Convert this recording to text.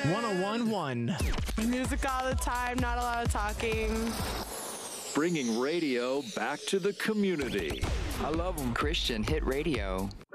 1011. Music all the time, not a lot of talking. Bringing radio back to the community. I love them. Christian Hit Radio.